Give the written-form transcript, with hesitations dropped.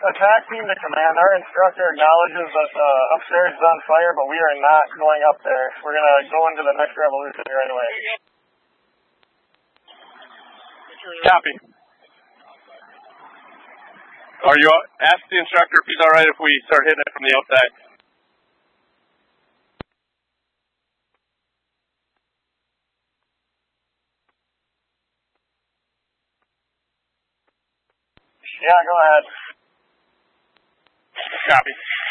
attack team to command. Our instructor acknowledges that upstairs is on fire, but we are not going up there. We're going to go into the next revolution right away. Copy. Are you, ask the instructor if he's alright if we start hitting it from the outside. Yeah, go ahead. Copy.